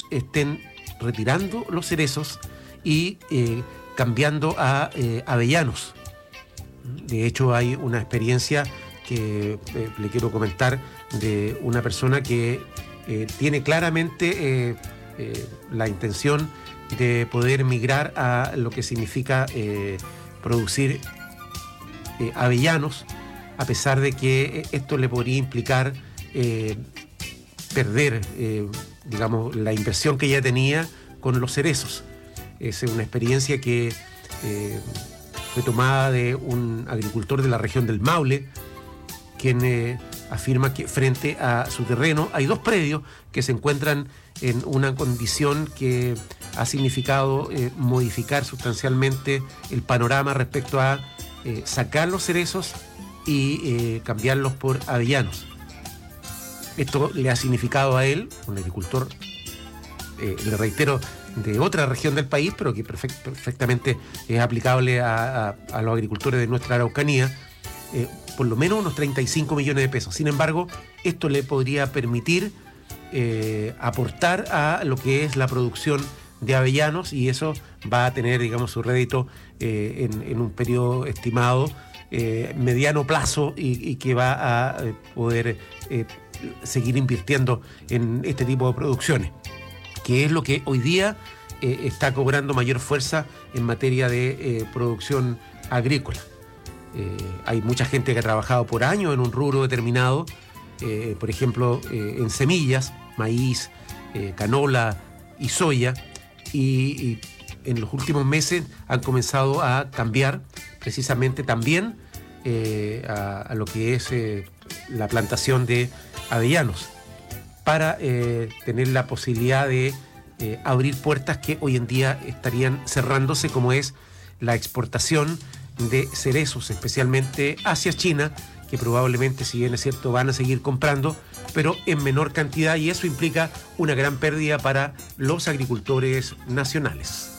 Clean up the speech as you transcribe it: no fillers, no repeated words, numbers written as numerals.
estén retirando los cerezos y cambiando a avellanos. De hecho, hay una experiencia que le quiero comentar de una persona que tiene claramente la intención de poder migrar a lo que significa producir avellanos, a pesar de que esto le podría implicar perder, digamos, la inversión que ya tenía con los cerezos. Es una experiencia que fue tomada de un agricultor de la región del Maule, quien afirma que frente a su terreno hay 2 predios que se encuentran en una condición que ha significado modificar sustancialmente el panorama respecto a sacar los cerezos y cambiarlos por avellanos. Esto le ha significado a él, un agricultor, le reitero, de otra región del país, pero que perfectamente es aplicable a los agricultores de nuestra Araucanía, por lo menos unos 35 millones de pesos. Sin embargo, esto le podría permitir aportar a lo que es la producción de avellanos, y eso va a tener, digamos, su rédito en un periodo estimado mediano plazo, y que va a poder seguir invirtiendo en este tipo de producciones, que es lo que hoy día está cobrando mayor fuerza en materia de producción agrícola. Hay mucha gente que ha trabajado por años en un rubro determinado, por ejemplo, en semillas, maíz, canola y soya, y en los últimos meses han comenzado a cambiar precisamente también a lo que es la plantación de avellanos, para tener la posibilidad de abrir puertas que hoy en día estarían cerrándose, como es la exportación de cerezos, especialmente hacia China, que probablemente, si bien es cierto, van a seguir comprando, pero en menor cantidad, y eso implica una gran pérdida para los agricultores nacionales.